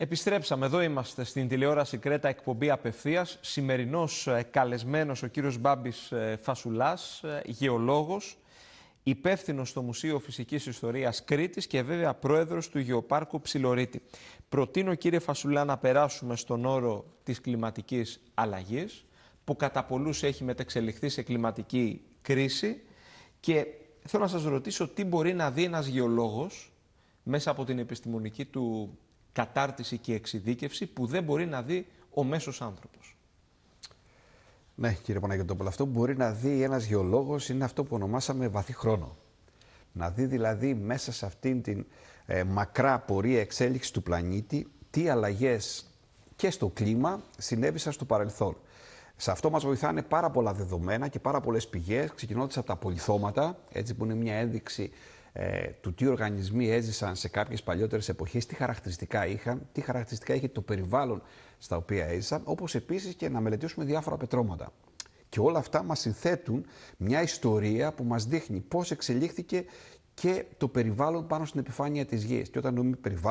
Επιστρέψαμε, εδώ είμαστε στην τηλεόραση Κρέτα, εκπομπή απευθείας. Σημερινός καλεσμένος ο κύριος Μπάμπης Φασουλάς, γεωλόγος, υπεύθυνος στο Μουσείο Φυσικής Ιστορίας Κρήτης και βέβαια πρόεδρος του Γεωπάρκου Ψιλορίτη. Προτείνω, κύριε Φασουλά, να περάσουμε στον όρο της κλιματικής αλλαγής, που κατά πολλούς έχει μετεξελιχθεί σε κλιματική κρίση, και θέλω να σας ρωτήσω τι μπορεί να δει ένας γεωλόγος μέσα από την επιστημονική του κατάρτιση και εξειδίκευση που δεν μπορεί να δει ο μέσος άνθρωπος. Ναι, κύριε Παναγιωτόπουλο, αυτό που μπορεί να δει ένας γεωλόγος είναι αυτό που ονομάσαμε βαθύ χρόνο. Να δει δηλαδή μέσα σε αυτήν την μακρά πορεία εξέλιξη του πλανήτη τι αλλαγές και στο κλίμα συνέβησαν στο παρελθόν. Σε αυτό μας βοηθάνε πάρα πολλά δεδομένα και πάρα πολλές πηγές, ξεκινώντας από τα πολυθώματα, έτσι, που είναι μια ένδειξη του τι οργανισμοί έζησαν σε κάποιες παλιότερες εποχές, τι χαρακτηριστικά είχαν, τι χαρακτηριστικά είχε το περιβάλλον στα οποία έζησαν, όπως επίσης και να μελετήσουμε διάφορα πετρώματα. Και όλα αυτά μας συνθέτουν μια ιστορία που μας δείχνει πώς εξελίχθηκε και το περιβάλλον πάνω στην επιφάνεια της Γης. Και όταν εννοούμε περιβάλλον,